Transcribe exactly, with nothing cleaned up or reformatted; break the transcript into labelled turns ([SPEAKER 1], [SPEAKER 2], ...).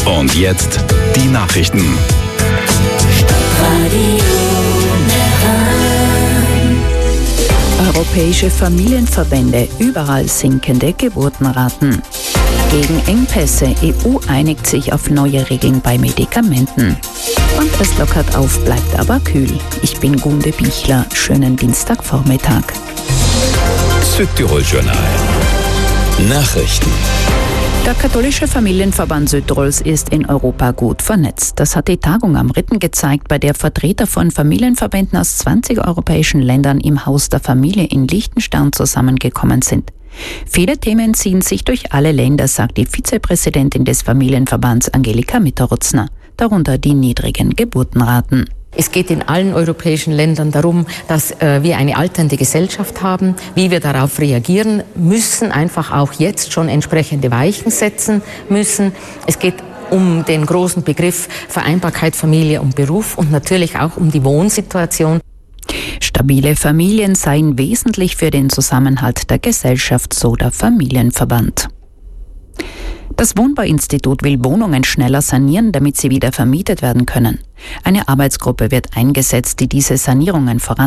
[SPEAKER 1] Und jetzt die Nachrichten.
[SPEAKER 2] Europäische Familienverbände, überall sinkende Geburtenraten. Gegen Engpässe, E U einigt sich auf neue Regeln bei Medikamenten. Und es lockert auf, bleibt aber kühl. Ich bin Gunde Bichler, schönen Dienstagvormittag.
[SPEAKER 1] Südtirol-Journal. Nachrichten.
[SPEAKER 2] Der katholische Familienverband Südtirols ist in Europa gut vernetzt. Das hat die Tagung am Ritten gezeigt, bei der Vertreter von Familienverbänden aus zwanzig europäischen Ländern im Haus der Familie in Liechtenstein zusammengekommen sind. Viele Themen ziehen sich durch alle Länder, sagt die Vizepräsidentin des Familienverbands Angelika Mitterutzner, darunter die niedrigen Geburtenraten.
[SPEAKER 3] Es geht in allen europäischen Ländern darum, dass äh, wir eine alternde Gesellschaft haben, wie wir darauf reagieren müssen, einfach auch jetzt schon entsprechende Weichen setzen müssen. Es geht um den großen Begriff Vereinbarkeit Familie und Beruf und natürlich auch um die Wohnsituation.
[SPEAKER 2] Stabile Familien seien wesentlich für den Zusammenhalt der Gesellschaft, so der Familienverband. Das Wohnbauinstitut will Wohnungen schneller sanieren, damit sie wieder vermietet werden können. Eine Arbeitsgruppe wird eingesetzt, die diese Sanierungen voran